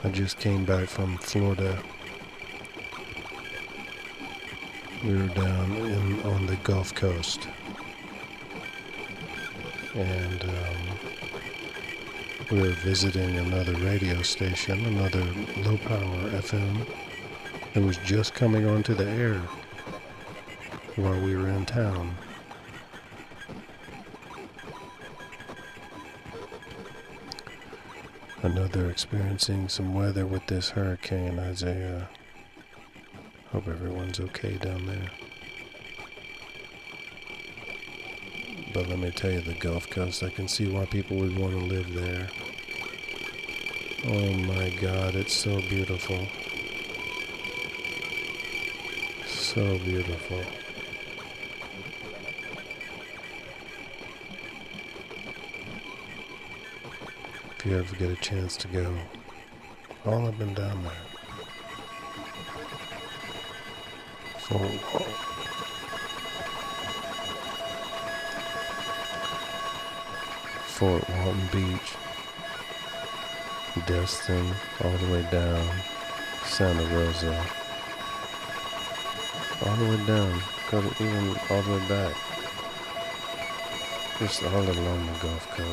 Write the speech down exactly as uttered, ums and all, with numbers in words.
I just came back from Florida. We were down in, on the Gulf Coast. And um, we were visiting another radio station, another low-power F M. It was just coming onto the air while we were in town. I know they're experiencing some weather with this hurricane, Isaiah. Hope everyone's okay down there. But let me tell you, the Gulf Coast, I can see why people would want to live there. Oh my God, it's so beautiful. So beautiful. If you ever get a chance to go, all up and down there. Fort, Fort Walton Beach, Destin, all the way down, Santa Rosa, all the way down, go to even all the way back, just all along the Gulf Coast.